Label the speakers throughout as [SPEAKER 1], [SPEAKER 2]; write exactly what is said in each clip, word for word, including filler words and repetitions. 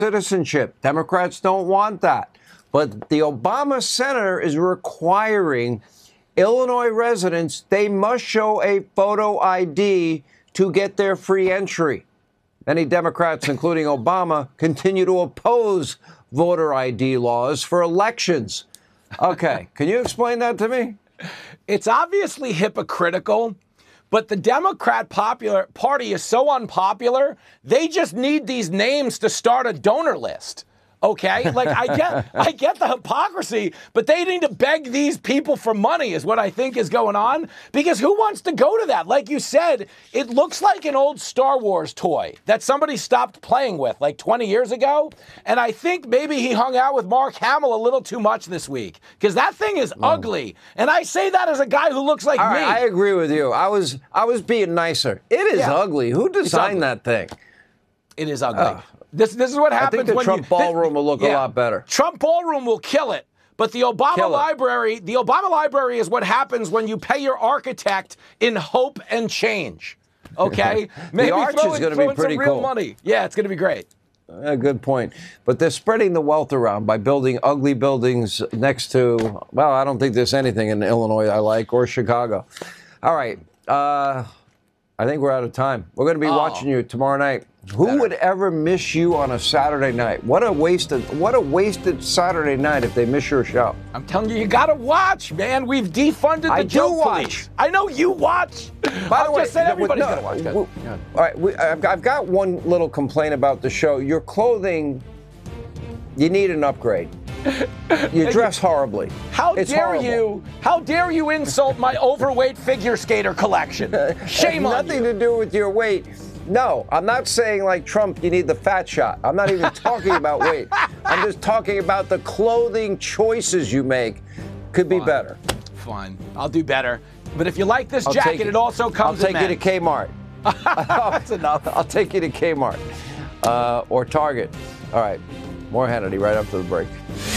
[SPEAKER 1] citizenship. Democrats don't want that. But the Obama senator is requiring Illinois residents, they must show a photo I D to get their free entry. Many Democrats, including Obama, continue to oppose voter I D laws for elections. Okay, can you explain that to me?
[SPEAKER 2] It's obviously hypocritical, but the Democrat popular Party is so unpopular, they just need these names to start a donor list. Okay, like I get, I get the hypocrisy, but they need to beg these people for money is what I think is going on. Because who wants to go to that? Like you said, it looks like an old Star Wars toy that somebody stopped playing with like twenty years ago. And I think maybe he hung out with Mark Hamill a little too much this week because that thing is oh. ugly. And I say that as a guy who looks like
[SPEAKER 1] All
[SPEAKER 2] me.
[SPEAKER 1] Right, I agree with you. I was, I was being nicer. It is yeah. ugly. Who designed ugly. that thing?
[SPEAKER 2] It is ugly. Oh. This this is what happens
[SPEAKER 1] I think the
[SPEAKER 2] when
[SPEAKER 1] Trump
[SPEAKER 2] you,
[SPEAKER 1] ballroom will look
[SPEAKER 2] yeah,
[SPEAKER 1] a lot better.
[SPEAKER 2] Trump ballroom will kill it. But the Obama Library, the Obama Library is what happens when you pay your architect in hope and change. Okay? Maybe
[SPEAKER 1] the arch
[SPEAKER 2] throw
[SPEAKER 1] is
[SPEAKER 2] in,
[SPEAKER 1] going to
[SPEAKER 2] throw
[SPEAKER 1] be
[SPEAKER 2] in
[SPEAKER 1] pretty
[SPEAKER 2] some real
[SPEAKER 1] cool.
[SPEAKER 2] money. Yeah, it's going to be great.
[SPEAKER 1] A good point. But they're spreading the wealth around by building ugly buildings next to, well, I don't think there's anything in Illinois I like, or Chicago. All right. Uh, I think we're out of time. We're going to be oh. watching you tomorrow night. Who Better. would ever miss you on a Saturday night? What a wasted, what a wasted Saturday night if they miss your show.
[SPEAKER 2] I'm telling you, you got to watch, man. We've defunded the
[SPEAKER 1] I
[SPEAKER 2] joke
[SPEAKER 1] do watch.
[SPEAKER 2] police. I know you watch.
[SPEAKER 1] By the way,
[SPEAKER 2] just said everybody's
[SPEAKER 1] no,
[SPEAKER 2] going to watch.
[SPEAKER 1] We, yeah. All right, we, I've, I've got one little complaint about the show. Your clothing, you need an upgrade. You dress horribly.
[SPEAKER 2] How
[SPEAKER 1] it's
[SPEAKER 2] dare
[SPEAKER 1] horrible.
[SPEAKER 2] you? How dare you insult my overweight figure skater collection? Shame on you.
[SPEAKER 1] Nothing to do with your weight. No, I'm not saying like Trump, you need the fat shot. I'm not even talking about weight. I'm just talking about the clothing choices you make could be
[SPEAKER 2] Fine.
[SPEAKER 1] better.
[SPEAKER 2] Fine. I'll do better. But if you like this
[SPEAKER 1] I'll
[SPEAKER 2] jacket,
[SPEAKER 1] it.
[SPEAKER 2] it also comes
[SPEAKER 1] I'll
[SPEAKER 2] in
[SPEAKER 1] take you to Kmart.
[SPEAKER 2] That's enough.
[SPEAKER 1] I'll take you to Kmart uh, or Target. All right. More Hannity right after the break.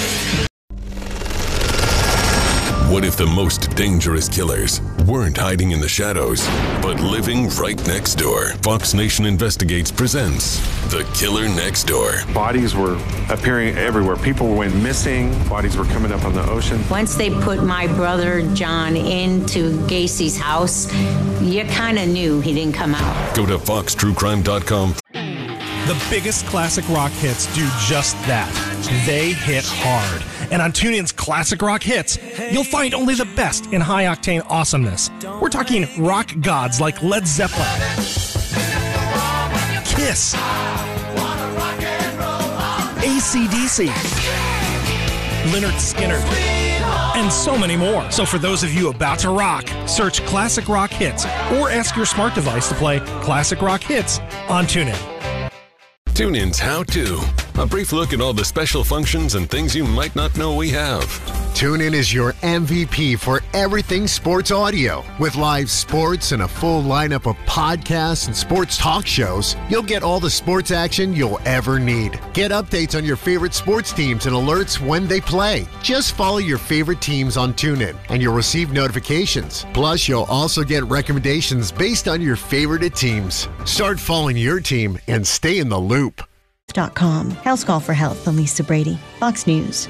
[SPEAKER 3] What if the most dangerous killers weren't hiding in the shadows, but living right next door? Fox Nation Investigates presents The Killer Next Door.
[SPEAKER 4] Bodies were appearing everywhere. People went missing. Bodies were coming up on the ocean.
[SPEAKER 5] Once they put my brother John into Gacy's house, you kind of knew he didn't come out.
[SPEAKER 3] Go to fox true crime dot com.
[SPEAKER 6] The biggest classic rock hits do just that. They hit hard. And on TuneIn's Classic Rock Hits, you'll find only the best in high-octane awesomeness. We're talking rock gods like Led Zeppelin, Kiss, A C D C, Lynyrd Skynyrd, and so many more. So for those of you about to rock, search Classic Rock Hits or ask your smart device to play Classic Rock Hits on TuneIn.
[SPEAKER 3] TuneIn's How To. A brief look at all the special functions and things you might not know we have.
[SPEAKER 7] TuneIn is your M V P for everything sports audio. With live sports and a full lineup of podcasts and sports talk shows, you'll get all the sports action you'll ever need. Get updates on your favorite sports teams and alerts when they play. Just follow your favorite teams on TuneIn and you'll receive notifications. Plus, you'll also get recommendations based on your favorite teams. Start following your team and stay in the loop.
[SPEAKER 8] Dot com. House Call for Health, Lisa Brady, Fox News.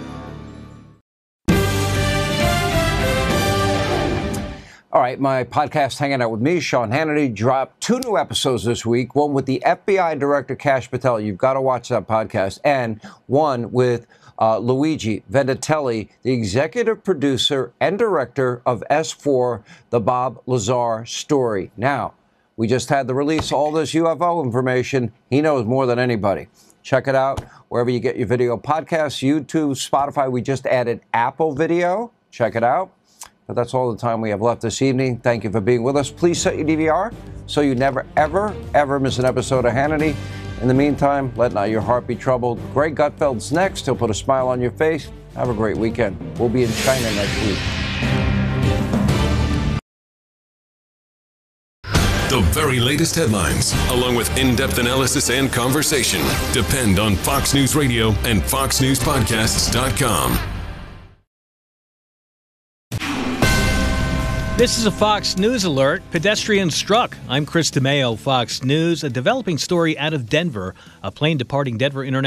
[SPEAKER 1] All right, my podcast, Hanging Out with Me, Sean Hannity, dropped two new episodes this week. One with the F B I Director, Kash Patel. You've got to watch that podcast. And one with uh, Luigi Venditelli, the executive producer and director of S four, the Bob Lazar story. Now, we just had the release of all this U F O information. He knows more than anybody. Check it out wherever you get your video podcasts, YouTube, Spotify. We just added Apple Video. Check it out. But that's all the time we have left this evening. Thank you for being with us. Please set your D V R so you never, ever, ever miss an episode of Hannity. In the meantime, let not your heart be troubled. Greg Gutfeld's next. He'll put a smile on your face. Have a great weekend. We'll be in China next week.
[SPEAKER 3] The very latest headlines, along with in-depth analysis and conversation, depend on Fox News Radio and fox news podcasts dot com.
[SPEAKER 9] This is a Fox News alert. Pedestrian struck. I'm Chris DeMeo, Fox News. A developing story out of Denver. A plane departing Denver International